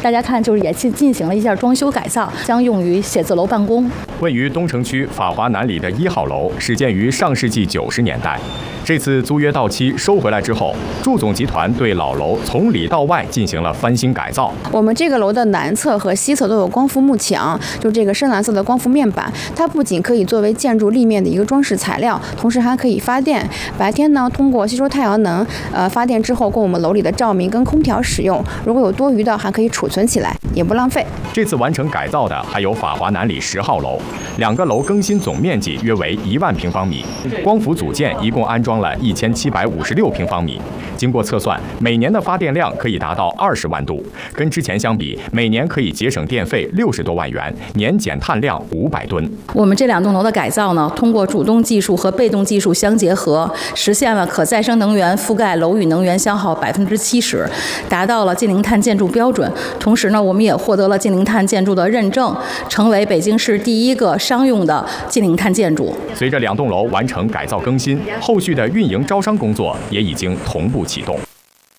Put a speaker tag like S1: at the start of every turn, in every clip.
S1: 大家看，就是也进行了一下装修改造，将用于写字楼办公。
S2: 位于东城区法华南里的1号楼始建于上世纪90年代。这次租约到期收回来之后，祝总集团对老楼从里到外进行了翻新改造。
S3: 我们这个楼的南侧和西侧都有光伏幕墙，就这个深蓝色的光伏面板，它不仅可以作为建筑立面的一个装饰材料，同时还可以发电。白天呢，通过吸收太阳能，发电之后供我们楼里的照明跟空调使用。如果有多余的，还可以储存起来，也不浪费。
S2: 这次完成改造的还有法华南里10号楼，2个楼更新总面积约为1万平方米，光伏组件一共安装了1756平方米。经过测算，每年的发电量可以达到20万度，跟之前相比，每年可以节省电费60多万元，年减碳量500吨。
S1: 我们这2栋楼的改造呢，通过主动技术和被动技术相结合，实现了可再生能源覆盖楼宇能源消耗70%，达到了近零碳建筑标准。同时呢，我们也获得了近零碳建筑的认证，成为北京市第1个商用的近零碳建筑。
S2: 随着2栋楼完成改造更新，后续的运营招商工作也已经同步启动。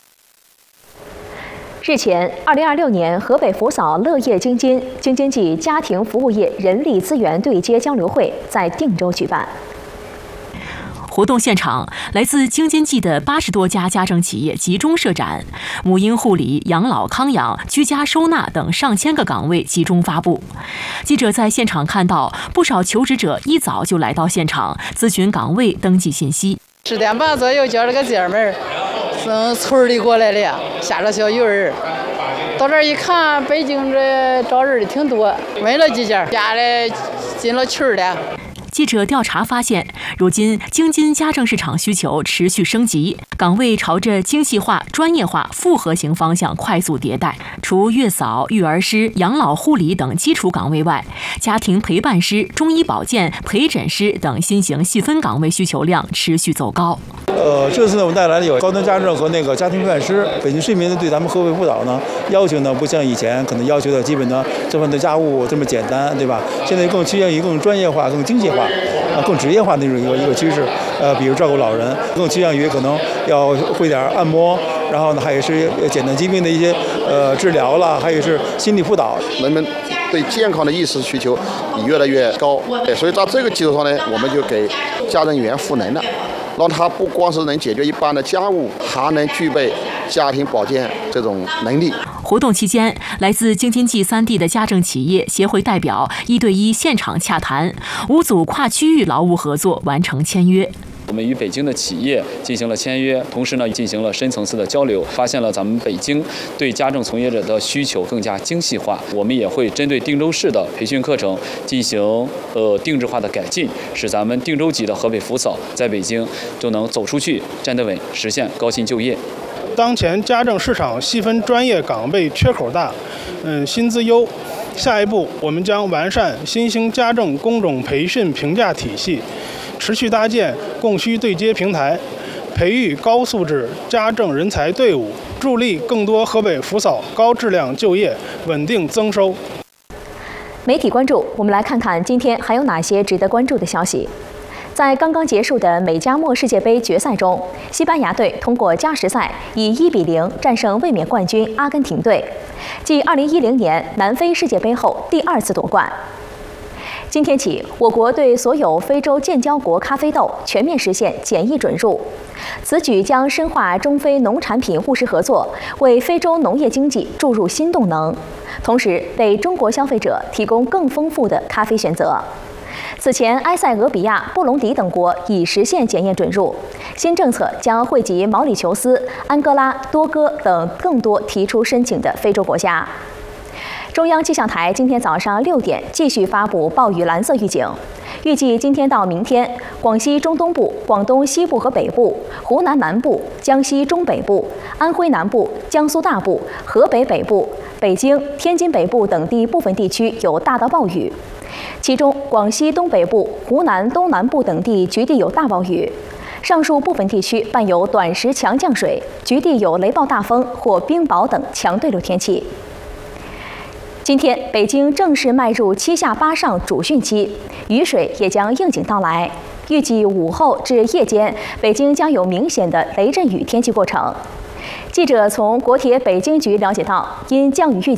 S4: 日前，2026年河北福嫂乐业京津冀家庭服务业人力资源对接交流会在定州举办。
S5: 活动现场，来自京津冀的80多家家政企业集中设展，母婴护理、养老康养、居家收纳等上千个岗位集中发布。记者在现场看到，不少求职者一早就来到现场咨询岗位登记信息。
S6: 10点半左右叫了个姐们儿，从村里过来的，下了小幼儿。到这儿一看，北京这招人的挺多，问了几家，家里进了群了。
S5: 记者调查发现，如今京津家政市场需求持续升级，岗位朝着精细化、专业化、复合型方向快速迭代。除月嫂、育儿师、养老护理等基础岗位外，家庭陪伴师、中医保健、陪诊师等新型细分岗位需求量持续走高。
S7: 这次呢，我们带来的有高端家政和家庭陪伴师。北京市民呢，对咱们河北辅导呢要求呢，不像以前可能要求的基本的这份的家务这么简单，对吧？现在更趋向于更专业化、更精细化。更职业化的一个趋势，比如照顾老人，更趋向于可能要会点按摩，然后呢，还有是简单疾病的一些治疗了，还有是心理辅导。
S8: 人们对健康的意识需求也越来越高，所以在这个基础上呢，我们就给家政员赋能了，让他不光是能解决一般的家务，还能具备家庭保健这种能力。
S5: 活动期间，来自京津冀3地的家政企业协会代表1对1现场洽谈，5组跨区域劳务合作完成签约。
S9: 我们与北京的企业进行了签约，同时呢进行了深层次的交流，发现了咱们北京对家政从业者的需求更加精细化。我们也会针对定州市的培训课程进行定制化的改进，使咱们定州级的河北福嫂在北京就能走出去、站得稳，实现高薪就业。
S10: 当前家政市场细分专业岗位缺口大，薪资优。下一步，我们将完善新兴家政工种培训评价体系，持续搭建供需对接平台，培育高素质家政人才队伍，助力更多河北福嫂高质量就业，稳定增收。
S4: 媒体关注，我们来看看今天还有哪些值得关注的消息。在刚刚结束的美加墨世界杯决赛中，西班牙队通过加时赛以1-0战胜卫冕冠军阿根廷队，继2010年南非世界杯后第2次夺冠。今天起，我国对所有非洲建交国咖啡豆全面实现检疫准入，此举将深化中非农产品务实合作，为非洲农业经济注入新动能，同时为中国消费者提供更丰富的咖啡选择。此前，埃塞俄比亚、布隆迪等国已实现检验准入，新政策将惠及毛里求斯、安哥拉、多哥等更多提出申请的非洲国家。中央气象台今天早上6点继续发布暴雨蓝色预警，预计今天到明天，广西中东部、广东西部和北部、湖南南部、江西中北部、安徽南部、江苏大部、河北北部、北京、天津北部等地部分地区有大到暴雨，其中广西东北部、湖南东南部等地局地有大暴雨。上述部分地区伴有短时强降水，局地有雷暴大风或冰雹等强对流天气。今天，北京正式迈入7下8上主汛期，雨水也将应景到来。预计午后至夜间，北京将有明显的雷阵雨天气过程。记者从国铁北京局了解到，因降雨预